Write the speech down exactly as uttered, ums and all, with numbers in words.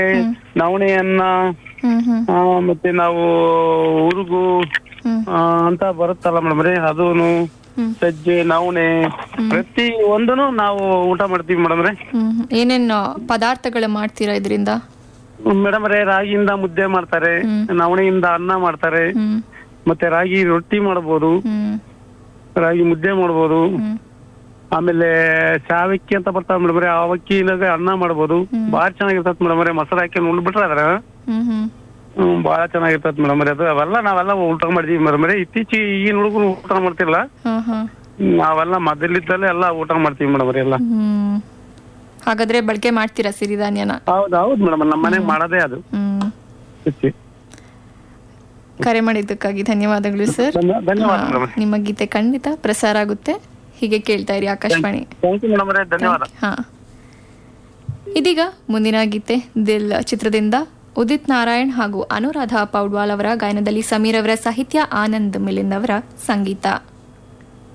ನವಣೆಯನ್ನ ಹ್ಮ್ ಹ್ಮ್ ಆ, ಮತ್ತೆ ನಾವು ಉರುಗು ಹ್ಮ್ ಆ, ಅಂತ ಬರುತ್ತಲ್ಲ ಮೇಡಮ್ ರೇ ಅದೂನು ಹ್ಮ್ ಸಜ್ಜೆ ನವಣೆ ಪ್ರತಿ ಒಂದನು ನಾವು ಊಟ ಮಾಡ್ತೀವಿ ಮೇಡಮ್ ರೇ. ಹ್ಮ್ ಹ್ಮ್. ಏನೇನು ಪದಾರ್ಥಗಳು ಮಾಡ್ತೀರಾ ಇದರಿಂದ? ಮೇಡಮ್ ರೇ ರಾಗಿಯಿಂದ ಮುದ್ದೆ ಮಾಡ್ತಾರೆ, ಹ್ಮ್. ನವಣೆಯಿಂದ ಅನ್ನ ಮಾಡ್ತಾರೆ, ಹ್ಮ್ ಮತ್ತೆ ರಾಗಿ ರೊಟ್ಟಿ ಮಾಡ್ಬೋದು, ಹ್ಮ್ ರಾಗಿ ಮುದ್ದೆ ಮಾಡ್ಬೋದು. ಹ್ಮ್ ಆಮೇಲೆ ಶಾವಕ್ಕಿ ಅಂತ ಬರ್ತಾವ ಮೇಡಮ್ ರೇ ಅವಕ್ಕಿನಾಗ ಅನ್ನ ಮಾಡ್ಬೋದು. ಬಾಳ ಚೆನ್ನಾಗಿರ್ತತ್ ಮೇಡಮ್ ರೇ ಮೊಸರು ಹಾಕಿ ಉಳ್ಬಿಟ್ರೆ ಅದ್ರ ಹ್ಮ್ ಹ್ಮ್ ಹ್ಮ್ ಬಾಳ ಚೆನ್ನಾಗಿರ್ತತ್ ಮೇಡಮ್ ರೇ. ಅದು ಅವೆಲ್ಲ ನಾವೆಲ್ಲ ಊಟ ಮಾಡಿದೀವಿ ಮೇಡಮ್ ರೇ. ಇತ್ತೀಚೆಗೆ ಈಗಿನ ಹುಡುಗರು ಊಟ ಮಾಡ್ತಿಲ್ಲ, ಹಾ ಹಾ ನಾವೆಲ್ಲ ಮೊದಲಿದ್ದಲ್ಲೇ ಎಲ್ಲ ಊಟ ಮಾಡ್ತೀವಿ ಮೇಡಮ್ ರೇ ಎಲ್ಲ. ಹ್ಮ್. ಹಾಗಾದ್ರೆ ಬಳಕೆ ಮಾಡ್ತೀರಾ ಸಿರಿಧಾನ್ಯನ? ಹೌದು ಹೌದು ಮೇಡಮ್ ನಮ್ಮ ಮನೆಗೆ ಮಾಡೋದೇ ಅದು. ಹ್ಮ್. ಹೆಚ್ಚು. ಕರೆ ಮಾಡಿದ್ದಕ್ಕಾಗಿ ಧನ್ಯವಾದಗಳು ಸರ್. ಧನ್ಯ- ಧನ್ಯವಾದ ಮೇಡಮ್. ನಿಮ್ಮ ಗೀತೆ ಖಂಡಿತ ಪ್ರಸಾರ ಆಗುತ್ತೆ, ಹೀಗೆ ಕೇಳ್ತಾ ಇರಿ ಆಕಾಶವಾಣಿ. ಥ್ಯಾಂಕ್ ಯು ಮೇಡಮ್ ರೇ, ಧನ್ಯವಾದ. ಹಾ. ಇದೀಗ ಮುಂದಿನ ಗೀತೆ ದಿಲ್ ಚಿತ್ರದಿಂದ ಉದಿತ್ ನಾರಾಯಣ್ ಹಾಗೂ ಅನುರಾಧ ಪೌಡ್ವಾಲ್ ಅವರ ಗಾಯನದಲ್ಲಿ ಸಮೀರ್ ಅವರ ಸಾಹಿತ್ಯ, ಆನಂದ್ ಮಿಲಿಂದ್ ಅವರ ಸಂಗೀತ.